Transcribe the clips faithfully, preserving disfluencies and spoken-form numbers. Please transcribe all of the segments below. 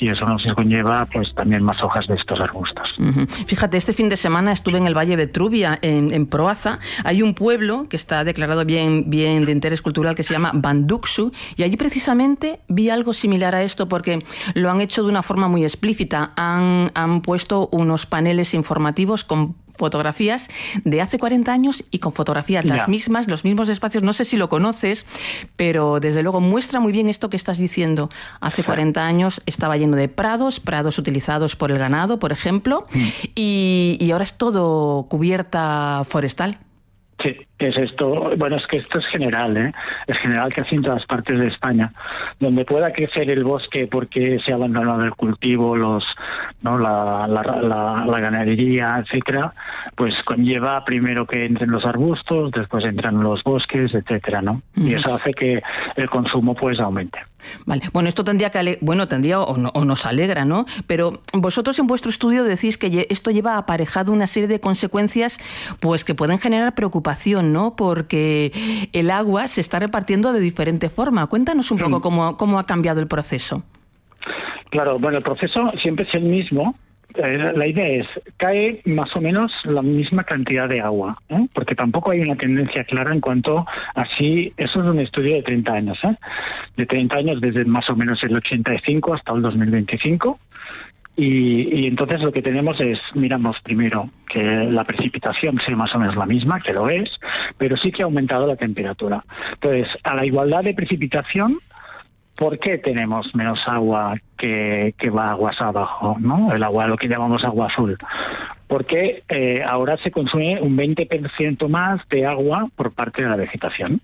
y eso nos conlleva pues también más hojas de estos arbustos. Uh-huh. Fíjate, este fin de semana estuve en el Valle de Trubia, en, en Proaza. Hay un pueblo que está declarado bien, bien de interés cultural que se llama Banduxu, y allí precisamente vi algo similar a esto porque lo han hecho de una forma muy explícita. Han, han puesto unos paneles informativos con fotografías de hace cuarenta años y con fotografías las ya. mismas, los mismos espacios. No sé si lo conoces, pero desde luego muestra muy bien esto que estás diciendo. Hace cuarenta años estaba lleno de prados, prados utilizados por el ganado, por ejemplo, mm. y, y ahora es todo cubierta forestal. Sí, es esto. Bueno, es que esto es general, ¿eh? Es general casi en todas partes de España. Donde pueda crecer el bosque porque se ha abandonado el cultivo, los, no, la, la, la, la ganadería, etcétera, pues conlleva primero que entren los arbustos, después entran los bosques, etcétera, ¿no? Mm. Y eso hace que el consumo pues aumente. Vale, bueno, esto tendría que ale- bueno, tendría o, no, o nos alegra, ¿no? Pero vosotros en vuestro estudio decís que lle- esto lleva aparejado una serie de consecuencias pues que pueden generar preocupación, ¿no? Porque el agua se está repartiendo de diferente forma. Cuéntanos un poco cómo, cómo ha cambiado el proceso. Claro, bueno, el proceso siempre es el mismo. La idea es, cae más o menos la misma cantidad de agua, ¿eh? Porque tampoco hay una tendencia clara en cuanto a si, eso es un estudio de treinta años, ¿eh? De treinta años desde más o menos el ochenta y cinco hasta el dos mil veinticinco, y, y entonces lo que tenemos es, miramos primero que la precipitación sea más o menos la misma, que lo es, pero sí que ha aumentado la temperatura. Entonces, a la igualdad de precipitación, ¿por qué tenemos menos agua que, que va aguas abajo, ¿no? El agua, lo que llamamos agua azul. Porque eh, ahora se consume un veinte por ciento más de agua por parte de la vegetación.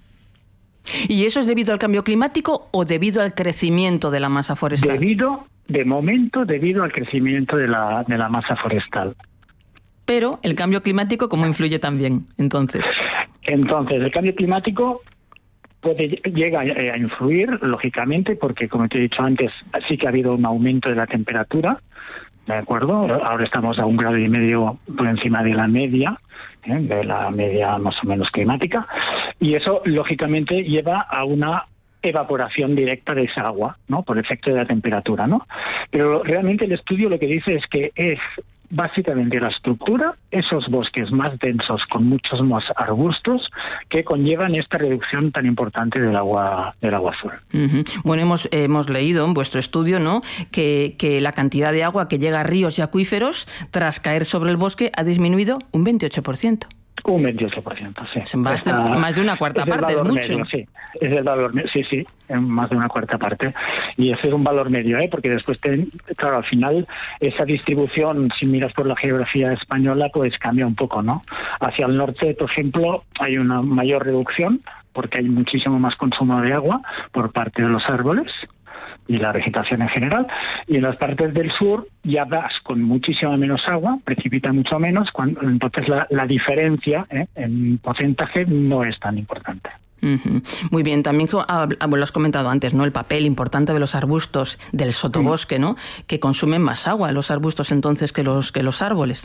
¿Y eso es debido al cambio climático o debido al crecimiento de la masa forestal? Debido, de momento, debido al crecimiento de la, de la masa forestal. Pero el cambio climático, ¿cómo influye también, entonces? Entonces, el cambio climático puede llega a influir, lógicamente, porque, como te he dicho antes, sí que ha habido un aumento de la temperatura, ¿de acuerdo? Ahora estamos a un grado y medio por encima de la media, ¿eh? de la media más o menos climática, y eso, lógicamente, lleva a una evaporación directa de esa agua, ¿no? Por efecto de la temperatura, ¿no? Pero realmente el estudio lo que dice es que es básicamente la estructura, esos bosques más densos con muchos más arbustos que conllevan esta reducción tan importante del agua del agua azul. Uh-huh. Bueno, hemos hemos leído en vuestro estudio, ¿no?, que, que la cantidad de agua que llega a ríos y acuíferos tras caer sobre el bosque ha disminuido un veintiocho por ciento. Un veintiocho por ciento, sí. Es más, de, más de una cuarta es parte, es mucho. Medio, sí, es el valor medio, sí, sí, más de una cuarta parte. Y ese es un valor medio, ¿eh? Porque después, te, claro, al final, esa distribución, si miras por la geografía española, pues cambia un poco, ¿no? Hacia el norte, por ejemplo, hay una mayor reducción, porque hay muchísimo más consumo de agua por parte de los árboles y la vegetación en general, y en las partes del sur ya vas con muchísima menos agua, precipita mucho menos, cuando, entonces la, la diferencia ¿eh? en porcentaje no es tan importante. Uh-huh. Muy bien, también ah, lo has comentado antes, ¿no? El papel importante de los arbustos del sotobosque, ¿no? Que consumen más agua los arbustos entonces que los que los árboles.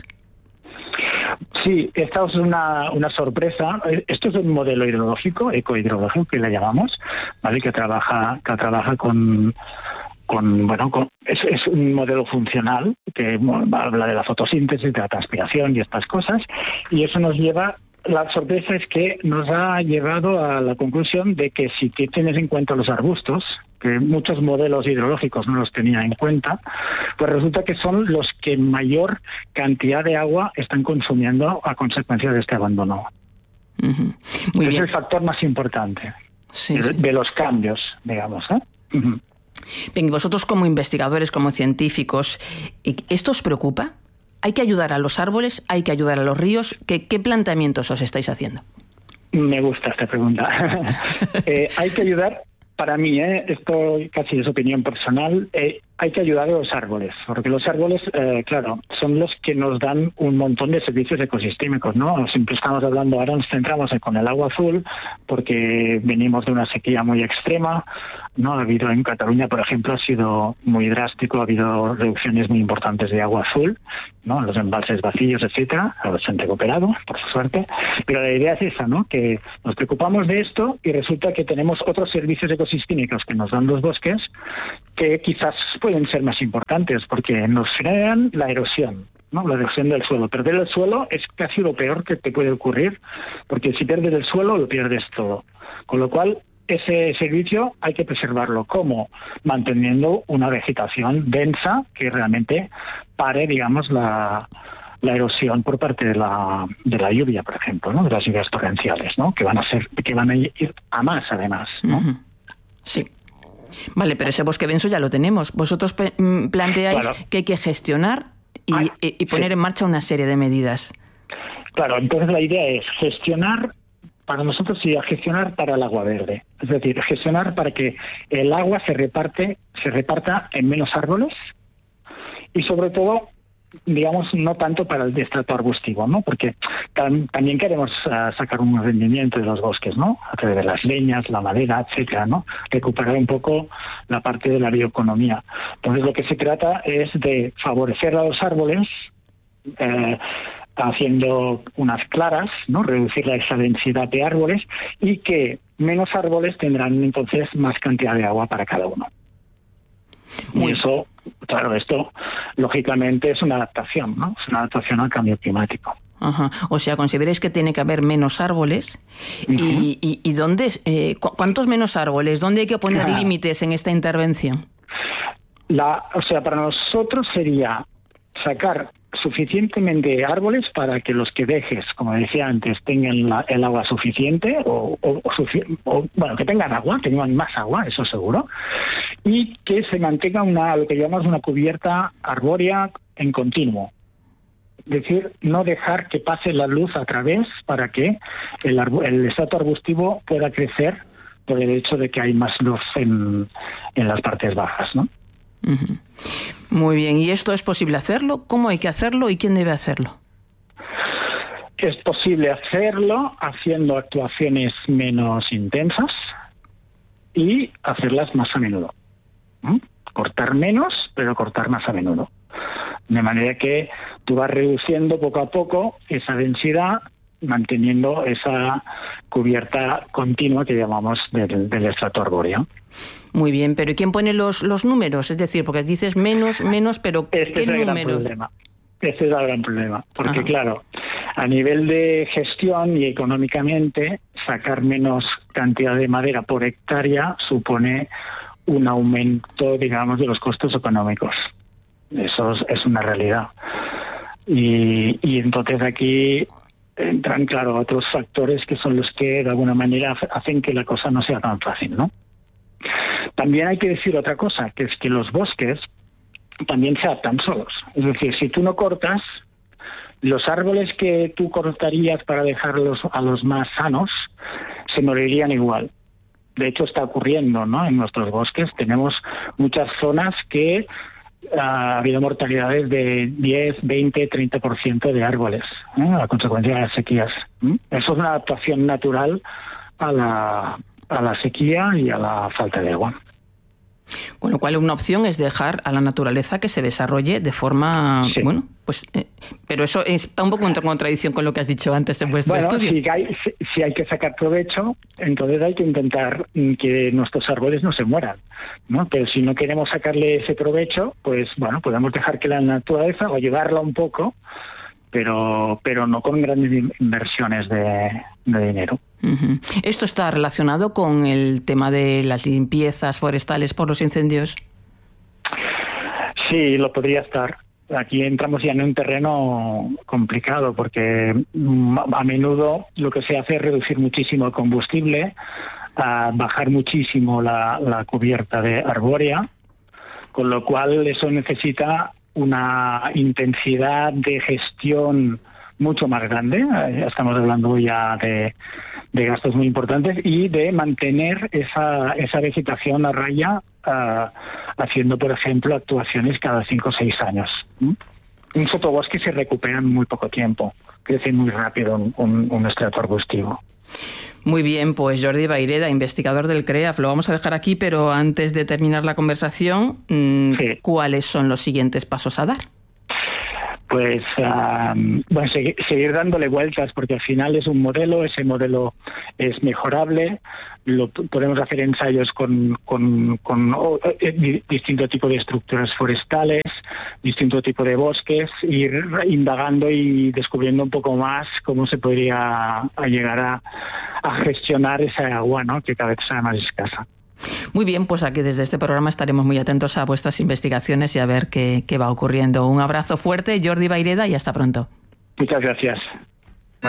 Sí, esta es una, una sorpresa. Esto es un modelo hidrológico, ecohidrológico, que le llamamos, ¿vale? Que trabaja, que trabaja con, con bueno, con, es, es un modelo funcional que bueno, habla de la fotosíntesis, de la transpiración y estas cosas, y eso nos lleva. La sorpresa es que nos ha llevado a la conclusión de que si tienes en cuenta los arbustos, que muchos modelos hidrológicos no los tenían en cuenta, pues resulta que son los que mayor cantidad de agua están consumiendo a consecuencia de este abandono. Uh-huh. Muy es bien. el factor más importante sí, de, sí. de los cambios, digamos, ¿eh? Uh-huh. Bien, vosotros como investigadores, como científicos, ¿esto os preocupa? ¿Hay que ayudar a los árboles? ¿Hay que ayudar a los ríos? ¿Qué, qué planteamientos os estáis haciendo? Me gusta esta pregunta. eh, hay que ayudar, para mí, eh, esto casi es opinión personal, eh, hay que ayudar a los árboles, porque los árboles, eh, claro, son los que nos dan un montón de servicios ecosistémicos, ¿no? Siempre estamos hablando, ahora nos centramos con el agua azul, porque venimos de una sequía muy extrema, ¿no? Ha habido en Cataluña, por ejemplo, ha sido muy drástico, ha habido reducciones muy importantes de agua azul, ¿no? Los embalses vacíos, etcétera, se han recuperado, por suerte, pero la idea es esa, ¿no? Que nos preocupamos de esto y resulta que tenemos otros servicios ecosistémicos que nos dan los bosques que quizás pueden ser más importantes porque nos frenan la erosión, ¿no? La erosión del suelo. Perder el suelo es casi lo peor que te puede ocurrir, porque si pierdes el suelo lo pierdes todo. Con lo cual, ese servicio hay que preservarlo. ¿Cómo? Manteniendo una vegetación densa que realmente pare, digamos, la, la erosión por parte de la, de la lluvia, por ejemplo, ¿no? De las lluvias torrenciales, ¿no? Que van a ser, que van a ir a más, además, ¿no? Uh-huh. Sí. Vale, pero ese bosque denso ya lo tenemos. Vosotros planteáis claro. que hay que gestionar y, Ay, y, y poner sí. en marcha una serie de medidas. Claro, entonces la idea es gestionar. Para nosotros sería gestionar para el agua verde, es decir, gestionar para que el agua se reparte, se reparta en menos árboles y sobre todo, digamos, no tanto para el estrato arbustivo, ¿no? Porque tam- también queremos uh, sacar un rendimiento de los bosques, ¿no? A través de las leñas, la madera, etcétera, ¿no? Recuperar un poco la parte de la bioeconomía. Entonces, lo que se trata es de favorecer a los árboles. Eh, haciendo unas claras, ¿no? Reducir la, esa densidad de árboles y que menos árboles tendrán entonces más cantidad de agua para cada uno. Muy. Y eso, claro, esto lógicamente es una adaptación, ¿no? Es una adaptación al cambio climático. Ajá. O sea, consideráis que tiene que haber menos árboles. Uh-huh. y, y, y dónde, eh, cu- ¿cuántos menos árboles? ¿Dónde hay que poner claro. límites en esta intervención? La, o sea, para nosotros sería sacar suficientemente árboles para que los que dejes, como decía antes, tengan la, el agua suficiente o, o, o, sufic- o bueno, que tengan agua, que tengan más agua, eso seguro, y que se mantenga una, lo que llamamos una cubierta arbórea en continuo. Es decir, no dejar que pase la luz a través para que el, arbu- el estrato arbustivo pueda crecer por el hecho de que hay más luz en, en las partes bajas, ¿no? Uh-huh. Muy bien, ¿y esto es posible hacerlo? ¿Cómo hay que hacerlo y quién debe hacerlo? Es posible hacerlo haciendo actuaciones menos intensas y hacerlas más a menudo. ¿Mm? Cortar menos, pero cortar más a menudo. De manera que tú vas reduciendo poco a poco esa densidad, manteniendo esa cubierta continua que llamamos del, del estrato arbóreo. Muy bien, pero ¿y quién pone los, los números? Es decir, porque dices menos, menos, pero este ¿qué es el números? Gran problema. Este es el gran problema, porque Ajá. claro, a nivel de gestión y económicamente, sacar menos cantidad de madera por hectárea supone un aumento, digamos, de los costos económicos. Eso es, es una realidad. Y, y entonces aquí entran, claro, otros factores que son los que de alguna manera hacen que la cosa no sea tan fácil, ¿no? También hay que decir otra cosa, que es que los bosques también se adaptan solos. Es decir, si tú no cortas, los árboles que tú cortarías para dejarlos a los más sanos se morirían igual. De hecho, está ocurriendo, ¿no? En nuestros bosques tenemos muchas zonas que uh, ha habido mortalidades de diez, veinte, treinta por ciento de árboles, ¿eh? A consecuencia de las sequías. ¿eh? Eso es una adaptación natural a la, a la sequía y a la falta de agua. Con lo cual, una opción es dejar a la naturaleza que se desarrolle de forma, sí. bueno, pues, eh, pero eso está un poco en contradicción con lo que has dicho antes en vuestro bueno, estudio. Si hay, si, si hay que sacar provecho, entonces hay que intentar que nuestros árboles no se mueran, ¿no? Pero si no queremos sacarle ese provecho, pues bueno, podemos dejar que la naturaleza o ayudarla un poco, pero pero no con grandes inversiones de, de dinero. Uh-huh. ¿Esto está relacionado con el tema de las limpiezas forestales por los incendios? Sí, lo podría estar. Aquí entramos ya en un terreno complicado porque a menudo lo que se hace es reducir muchísimo el combustible, a bajar muchísimo la, la cubierta de arbórea, con lo cual eso necesita una intensidad de gestión mucho más grande. Estamos hablando ya de, de gastos muy importantes y de mantener esa, esa vegetación a raya, uh, haciendo, por ejemplo, actuaciones cada cinco o seis años. ¿Mm? Un sotobosque se recupera en muy poco tiempo, crece muy rápido un, un, un estrato arbustivo. Muy bien, pues Jordi Vayreda, investigador del C R E A F, lo vamos a dejar aquí, pero antes de terminar la conversación, mmm, sí. ¿cuáles son los siguientes pasos a dar? pues um, bueno, seguir, seguir dándole vueltas, porque al final es un modelo, ese modelo es mejorable, lo podemos hacer ensayos con, con, con oh, eh, distinto tipo de estructuras forestales, distinto tipo de bosques, ir indagando y descubriendo un poco más cómo se podría llegar a, a gestionar esa agua, ¿no?, que cada vez sea más escasa. Muy bien, pues aquí desde este programa estaremos muy atentos a vuestras investigaciones y a ver qué, qué va ocurriendo. Un abrazo fuerte, Jordi Vayreda, y hasta pronto. Muchas gracias.